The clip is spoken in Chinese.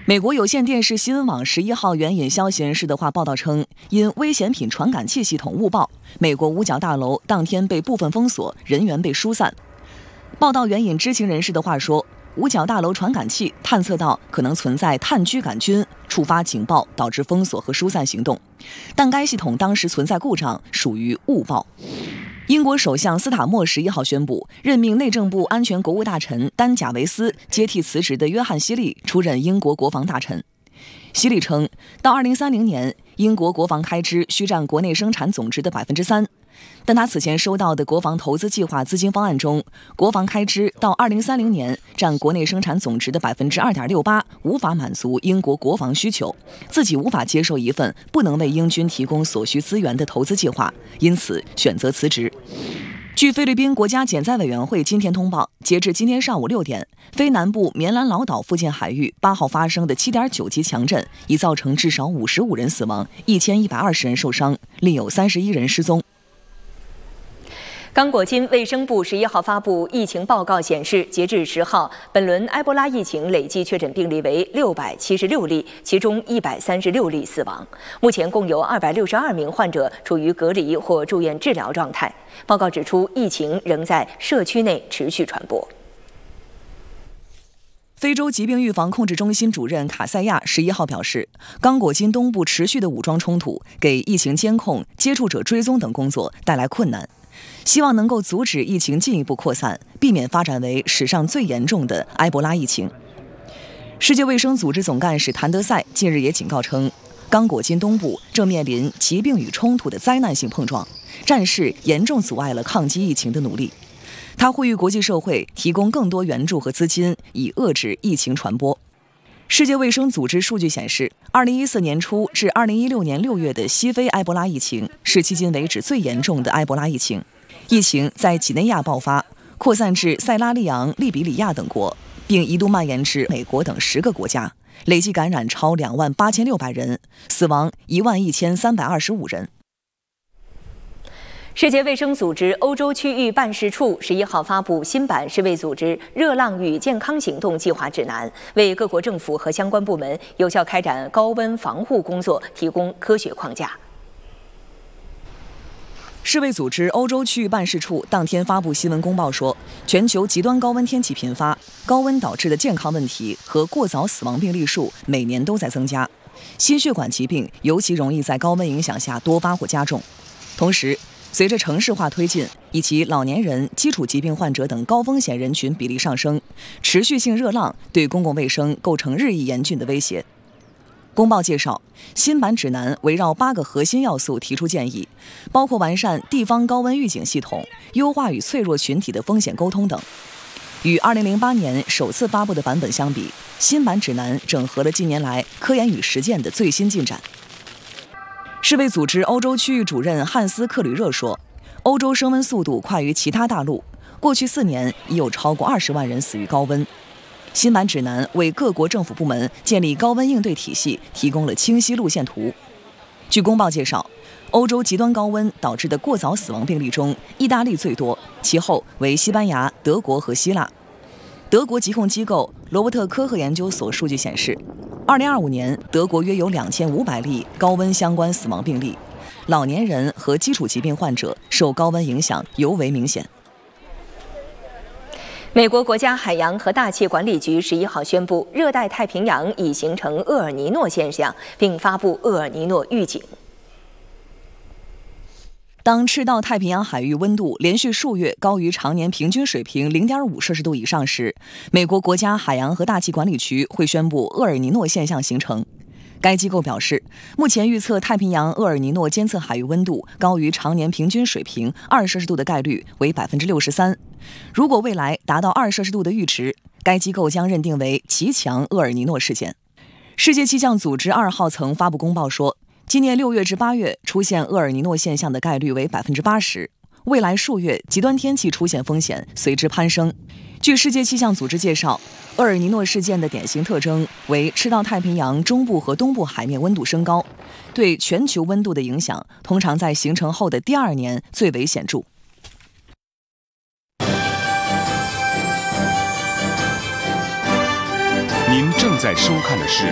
美国有线电视新闻网11号援引消息人士的话报道称，因危险品传感器系统误报，美国五角大楼当天被部分封锁，人员被疏散。报道援引知情人士的话说，五角大楼传感器探测到可能存在碳疽杆菌，触发警报，导致封锁和疏散行动，但该系统当时存在故障，属于误报。英国首相斯塔默11号宣布，任命内政部安全国务大臣丹·贾维斯接替辞职的约翰·希利出任英国国防大臣。希利称，到2030年，英国国防开支需占国内生产总值的3%，但他此前收到的国防投资计划资金方案中，国防开支到2030年占国内生产总值的2.68%，无法满足英国国防需求，自己无法接受一份不能为英军提供所需资源的投资计划，因此选择辞职。据菲律宾国家检灾委员会今天通报，截至今天上午6点，菲南部棉兰老岛附近海域8号发生的7.9级强震已造成至少55人死亡，1120人受伤，另有31人失踪。 刚果金卫生部11号发布疫情报告显示，截至10号，本轮埃博拉疫情累计确诊病例为676例，其中136例死亡。目前共有262名患者处于隔离或住院治疗状态。报告指出，疫情仍在社区内持续传播。 非洲疾病预防控制中心主任卡塞亚11号表示，刚果金东部持续的武装冲突给疫情监控、接触者追踪等工作带来困难，希望能够阻止疫情进一步扩散，避免发展为史上最严重的埃博拉疫情。世界卫生组织总干事谭德赛近日也警告称，刚果金东部正面临疾病与冲突的灾难性碰撞，战事严重阻碍了抗击疫情的努力。他呼吁国际社会提供更多援助和资金，以遏制疫情传播。世界卫生组织数据显示，2014年初至2016年6月的西非埃博拉疫情是迄今为止最严重的埃博拉疫情。疫情在几内亚爆发，扩散至塞拉利昂、利比里亚等国，并一度蔓延至美国等10个国家，累计感染超28600人，死亡11325人。 世界卫生组织欧洲区域办事处11号发布新版世卫组织热浪与健康行动计划指南，为各国政府和相关部门有效开展高温防护工作提供科学框架。 世卫组织欧洲区域办事处当天发布新闻公报说，全球极端高温天气频发，高温导致的健康问题和过早死亡病例数每年都在增加，心血管疾病尤其容易在高温影响下多发或加重。同时，随着城市化推进以及老年人、基础疾病患者等高风险人群比例上升，持续性热浪对公共卫生构成日益严峻的威胁。公报介绍，新版指南围绕8个核心要素提出建议，包括完善地方高温预警系统、优化与脆弱群体的风险沟通等。与2008年首次发布的版本相比，新版指南整合了近年来科研与实践的最新进展。世卫组织欧洲区域主任汉斯·克吕热说，欧洲升温速度快于其他大陆，过去4年已有超过20万人死于高温。新版指南为各国政府部门建立高温应对体系提供了清晰路线图。据公报介绍，欧洲极端高温导致的过早死亡病例中，意大利最多，其后为西班牙、德国和希腊。德国疾控机构罗伯特科赫研究所数据显示，2025年德国约有2500例高温相关死亡病例，老年人和基础疾病患者受高温影响尤为明显。 美国国家海洋和大气管理局11号宣布，热带太平洋已形成厄尔尼诺现象，并发布厄尔尼诺预警。 当赤道太平洋海域温度连续数月高于常年平均水平0.5摄氏度以上时，美国国家海洋和大气管理局会宣布厄尔尼诺现象形成。该机构表示，目前预测太平洋厄尔尼诺监测海域温度高于常年平均水平2摄氏度的概率为63%。如果未来达到2摄氏度的阈值，该机构将认定为极强厄尔尼诺事件。世界气象组织2号曾发布公报说，今年6月至8月出现厄尔尼诺现象的概率为80%，未来数月极端天气出现风险随之攀升。据世界气象组织介绍，厄尔尼诺事件的典型特征为赤道太平洋中部和东部海面温度升高，对全球温度的影响通常在形成后的第2年最为显著。 您正在收看的是